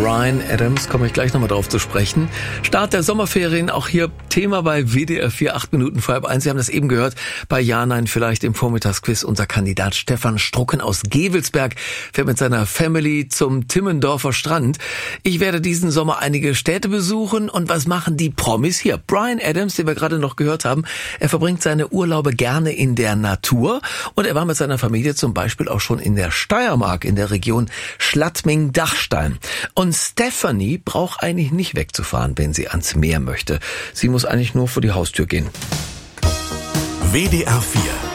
Bryan Adams, komme ich gleich nochmal drauf zu sprechen. Start der Sommerferien, auch hier Thema bei WDR 4, 8 Minuten vor halb 1. Sie haben das eben gehört, bei Ja, Nein, vielleicht im Vormittagsquiz. Unser Kandidat Stefan Strucken aus Gevelsberg fährt mit seiner Family zum Timmendorfer Strand. Ich werde diesen Sommer einige Städte besuchen. Und was machen die Promis hier? Bryan Adams, den wir gerade noch gehört haben, er verbringt seine Urlaube gerne in der Natur. Und er war mit seiner Familie zum Beispiel auch schon in der Steiermark, in der Region Schladming-Dachstein. Und Stephanie braucht eigentlich nicht wegzufahren, wenn sie ans Meer möchte. Sie muss eigentlich nur vor die Haustür gehen. WDR 4